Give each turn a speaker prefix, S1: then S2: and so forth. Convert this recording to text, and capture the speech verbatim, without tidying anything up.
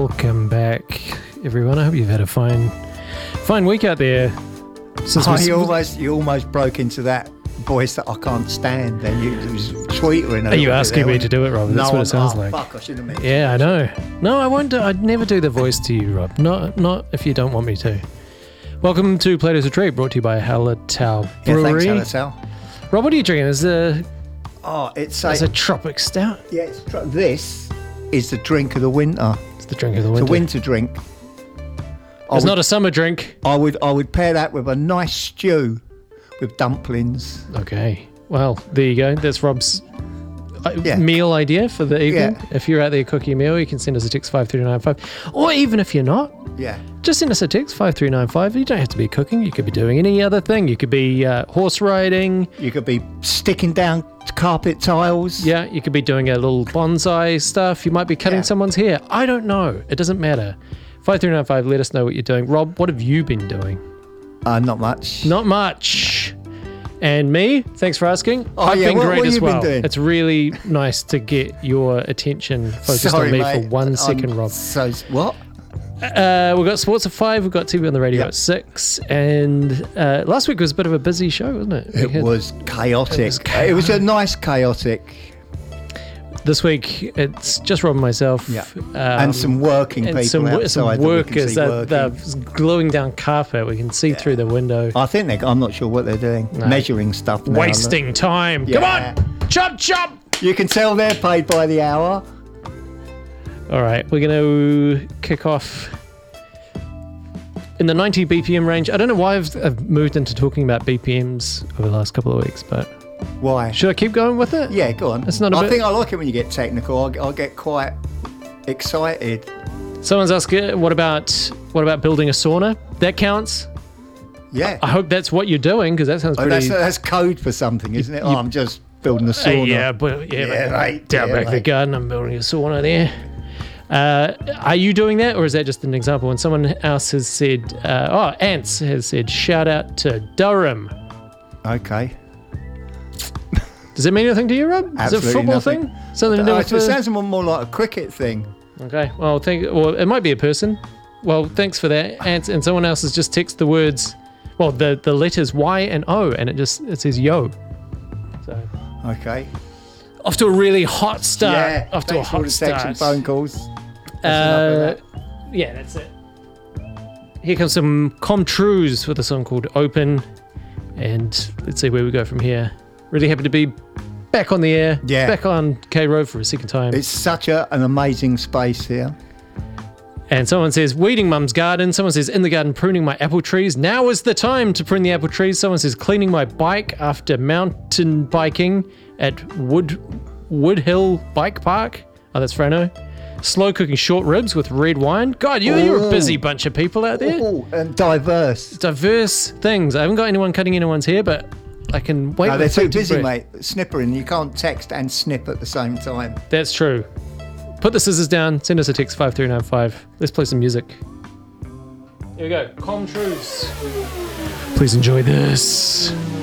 S1: Welcome back, everyone. I hope you've had a fine, fine week out there. Since
S2: oh,
S1: we,
S2: you almost you almost broke into that voice that I can't stand. Then you it was tweetering.
S1: Are you asking me to do it, Rob? That's
S2: no,
S1: what it sounds
S2: oh,
S1: like.
S2: Fuck, I should have mentioned.
S1: Yeah, I know. No, I won't. Do, I'd never do the voice to you, Rob. Not, not if you don't want me to. Welcome to Plato's Retreat, brought to you by Hallertau Brewery.
S2: Yeah, thanks, Hallertau.
S1: Rob, what are you drinking? Is a
S2: Oh, it's
S1: it's
S2: a,
S1: a tropic stout.
S2: yeah. It's, tr- this is the drink of the winter.
S1: It's the drink of the
S2: It's
S1: winter.
S2: a winter drink. I
S1: It's
S2: would,
S1: not a summer drink.
S2: I would I would pair that with a nice stew with dumplings.
S1: Okay. Well, there you go. That's Rob's uh,
S2: Yeah.
S1: meal idea for the evening.
S2: Yeah.
S1: If you're out there cooking a meal, you can send us a text five three nine five. Or even if you're not,
S2: Yeah.
S1: just send us a text five three nine five. You don't have to be cooking. You could be doing any other thing. You could be uh, horse riding.
S2: You could be sticking down carpet tiles.
S1: Yeah, you could be doing a little bonsai stuff. You might be cutting
S2: Yeah.
S1: someone's hair. I don't know. It doesn't matter. five three nine five, let us know what you're doing. Rob, what have you been doing?
S2: Uh, not much.
S1: Not much. And me, thanks for asking.
S2: Oh,
S1: I've
S2: yeah,
S1: been
S2: what-
S1: great
S2: what
S1: as
S2: you been
S1: well.
S2: doing?
S1: It's really nice to get your attention focused
S2: Sorry,
S1: on me
S2: mate.
S1: for one
S2: I'm
S1: second, Rob.
S2: So what?
S1: Uh, we've got sports at five, we've got T V on the radio
S2: Yep.
S1: at six, and uh, last week was a bit of a busy show, wasn't it? We
S2: It
S1: had-
S2: was chaotic.
S1: It was
S2: It was a nice chaotic.
S1: This week, it's just Rob and myself.
S2: Yeah.
S1: um,
S2: and some working
S1: and
S2: people
S1: some, wo- some
S2: outside that we can
S1: workers
S2: see
S1: that they're
S2: working.
S1: gluing down carpet. We can see through the window.
S2: I think they. I'm not sure what they're doing.
S1: No.
S2: Measuring stuff. Now,
S1: Wasting time.
S2: Yeah.
S1: Come on! Chop, chop!
S2: You can tell they're paid by the hour.
S1: All right, we're going to kick off in the ninety B P M range. I don't know why I've, I've moved into talking about B P Ms over the last couple of weeks, but
S2: Why?
S1: should I keep going with it?
S2: Yeah, go on.
S1: It's not a
S2: I
S1: bit-
S2: think I like it when you get technical. I, I get quite excited.
S1: Someone's asking, what about what about building a sauna? That counts.
S2: Yeah.
S1: I hope that's what you're doing, because that sounds
S2: Oh,
S1: pretty.
S2: that's, that's code for something, isn't it?
S1: you-
S2: oh, I'm just building a
S1: Uh,
S2: sauna.
S1: yeah, but yeah,
S2: Yeah,
S1: but
S2: right,
S1: down
S2: yeah,
S1: back in the
S2: right.
S1: garden, I'm building a sauna there. Uh, are you doing that, or is that just an example? And someone else has said, uh, oh, Ants has said, shout out to Durham.
S2: Okay.
S1: Does it mean anything to you, Rob? Is it a
S2: Absolutely
S1: football
S2: nothing.
S1: thing? Something to do
S2: Uh,
S1: with
S2: it
S1: the...
S2: sounds more more like a cricket thing.
S1: Okay, well, thank. Well, it might be a person. Well, thanks for that. Ants, and someone else has just texted the words, well, the, the letters Y and O, and it just it says yo. So
S2: Okay.
S1: off to a really hot start.
S2: yeah.
S1: Off to a
S2: Thanks for all
S1: hot
S2: the texts and
S1: start.
S2: phone calls.
S1: Uh,
S2: That's enough of
S1: yeah, that's it. Here comes some Comtrues with a song called Open, and let's see where we go from here. Really happy to be back on the air,
S2: Yeah.
S1: back on K Road for a second time.
S2: that. It's such a, an amazing space here.
S1: And someone says, weeding mum's garden. Someone says, in the garden, pruning my apple trees. Now is the time to prune the apple trees. Someone says, cleaning my bike after mountain biking at Wood Wood Hill Bike Park. Oh, that's Frano. Slow cooking short ribs with red wine. God, you, you're a
S2: Ooh.
S1: busy bunch of people out there.
S2: Ooh, and diverse.
S1: Diverse things. I haven't got anyone cutting anyone's hair, but I can wait.
S2: No, they're
S1: with
S2: too
S1: bated
S2: busy,
S1: breath.
S2: mate. Snippering. You can't text and snip at the same time.
S1: That's true. Put the scissors down. Send us a text five three nine five. Let's play some music. Here we go. Comtrues. Please enjoy this.